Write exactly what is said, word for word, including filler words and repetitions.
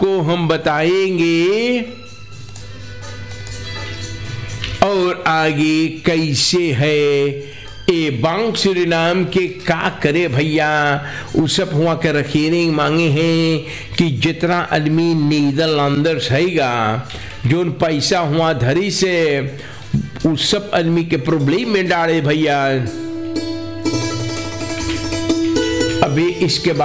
आपको हम बताएंगे और आगे कैसे है ए बांग सुरीनाम के का करे भैया। उ सब हुआ के रखेने मांगे हैं कि जितना आदमी नीदरलैंडर्स हैगा जोन पैसा हुआ धरी से उस सब आदमी के प्रॉब्लम में डाले भैया। अभी इसके बाद